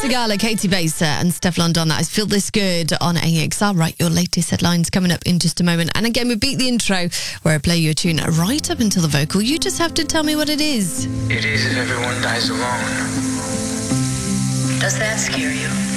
Sigala, Katie Baser and Stefflon Don. That is Feel This Good on AXR. Right, your latest headlines coming up in just a moment. And again, we beat the intro where I play you a tune right up until the vocal. You just have to tell me what it is. It is if everyone dies alone. Does that scare you?